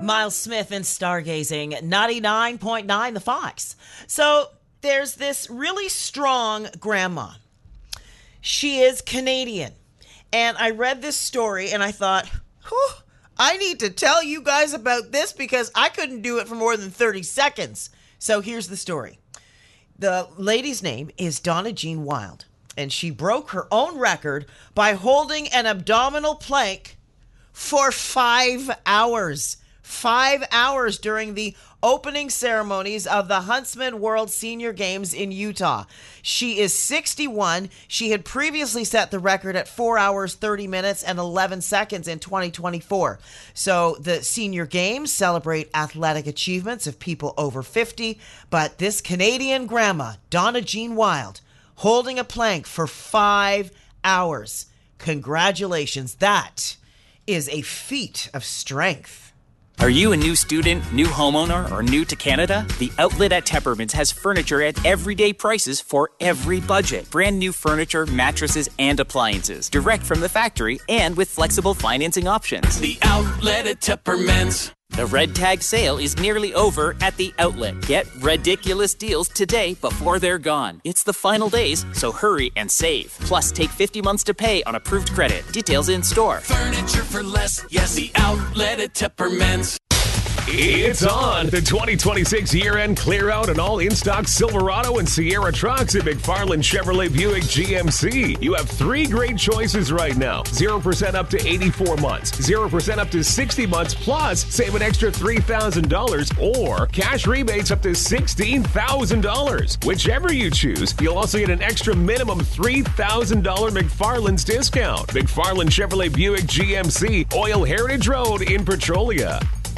Miles Smith and Stargazing, 99.9 The Fox. So there's this really strong grandma. She is Canadian. And I read this story and I thought, I need to tell you guys about this because I couldn't do it for more than 30 seconds. So here's the story. The lady's name is Donna Jean Wild, and she broke her own record by holding an abdominal plank for 5 hours. 5 hours during the opening ceremonies of the Huntsman World Senior Games in Utah. She is 61. She had previously set the record at 4 hours, 30 minutes, and 11 seconds in 2024. So the Senior Games celebrate athletic achievements of people over 50, but this Canadian grandma, Donna Jean Wild, holding a plank for 5 hours. Congratulations. That is a feat of strength. Are you a new student, new homeowner, or new to Canada? The Outlet at Tepperman's has furniture at everyday prices for every budget. Brand new furniture, mattresses, and appliances. Direct from the factory and with flexible financing options. The Outlet at Tepperman's. The Red Tag sale is nearly over at the Outlet. Get ridiculous deals today before they're gone. It's the final days, so hurry and save. Plus, take 50 months to pay on approved credit. Details in store. Furniture for less. Yes, the Outlet at Tepperman's. It's on. The 2026 year-end clear-out and all in-stock Silverado and Sierra trucks at McFarland Chevrolet Buick GMC. You have 3 great choices right now. 0% up to 84 months, 0% up to 60 months, plus save an extra $3,000 or cash rebates up to $16,000. Whichever you choose, you'll also get an extra minimum $3,000 McFarland's discount. McFarland Chevrolet Buick GMC, Oil Heritage Road in Petrolia.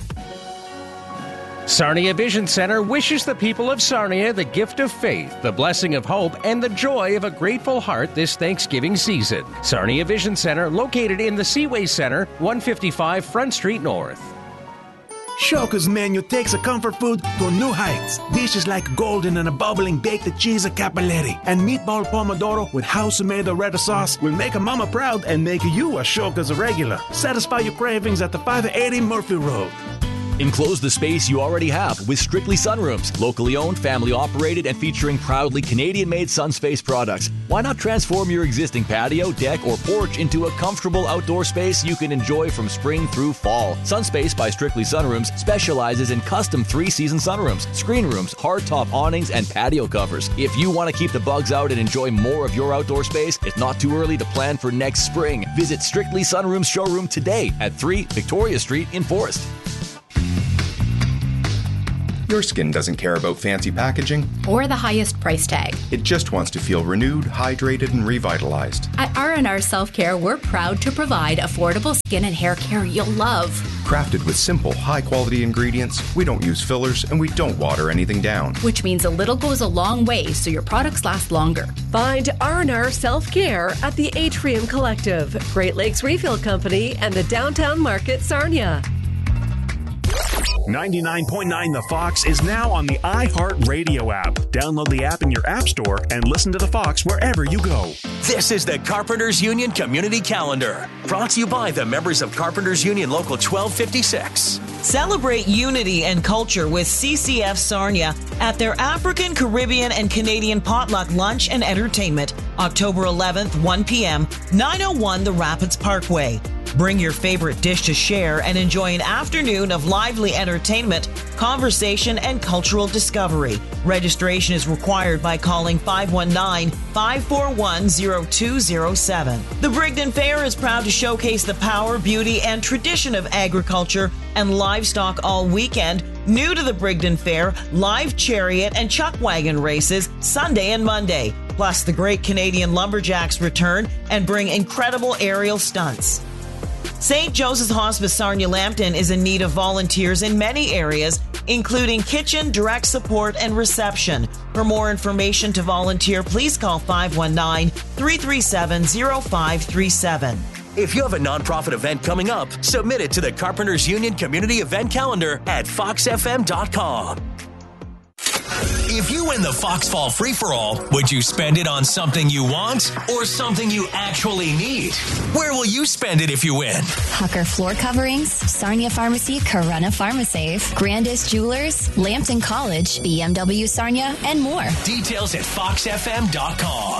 Sarnia Vision Center wishes the people of Sarnia the gift of faith, the blessing of hope, and the joy of a grateful heart this Thanksgiving season. Sarnia Vision Center, located in the Seaway Center, 155 Front Street North. Shoka's menu takes a comfort food to new heights. Dishes like golden and a bubbling baked cheese capelletti and meatball pomodoro with house-made red sauce will make a mama proud and make you a Shoka's regular. Satisfy your cravings at the 580 Murphy Road. Enclose the space you already have with Strictly Sunrooms, locally owned, family operated, and featuring proudly Canadian-made Sunspace products. Why not transform your existing patio, deck, or porch into a comfortable outdoor space you can enjoy from spring through fall? Sunspace by Strictly Sunrooms specializes in custom 3-season sunrooms, screen rooms, hardtop awnings, and patio covers. If you want to keep the bugs out and enjoy more of your outdoor space, it's not too early to plan for next spring. Visit Strictly Sunrooms showroom today at 3 Victoria Street in Forest. Your skin doesn't care about fancy packaging or the highest price tag. It just wants to feel renewed, hydrated, and revitalized. At R&R Self-Care, we're proud to provide affordable skin and hair care you'll love. Crafted with simple, high-quality ingredients, we don't use fillers and we don't water anything down. Which means a little goes a long way so your products last longer. Find R&R Self-Care at the Atrium Collective, Great Lakes Refill Company, and the Downtown Market, Sarnia. 99.9 The Fox is now on the iHeartRadio app. Download the app in your app store and listen to The Fox wherever you go. This is the Carpenters Union Community Calendar, brought to you by the members of Carpenters Union Local 1256. Celebrate unity and culture with CCF Sarnia at their African, Caribbean, and Canadian potluck lunch and entertainment, October 11th, 1 p.m., 901 The Rapids Parkway. Bring your favorite dish to share and enjoy an afternoon of lively entertainment, conversation, and cultural discovery. Registration is required by calling 519-541-0207. The Brigden Fair is proud to showcase the power, beauty, and tradition of agriculture and livestock all weekend. New to the Brigden Fair, live chariot and chuck wagon races Sunday and Monday. Plus, the Great Canadian Lumberjacks return and bring incredible aerial stunts. St. Joseph's Hospice Sarnia Lambton is in need of volunteers in many areas, including kitchen, direct support, and reception. For more information to volunteer, please call 519-337-0537. If you have a nonprofit event coming up, submit it to the Carpenters Union Community Event Calendar at foxfm.com. If you win the Fox Fall Free-for-All, would you spend it on something you want or something you actually need? Where will you spend it if you win? Hucker Floor Coverings, Sarnia Pharmacy, Corunna PharmaSafe, Grandis Jewelers, Lambton College, BMW Sarnia, and more. Details at foxfm.com.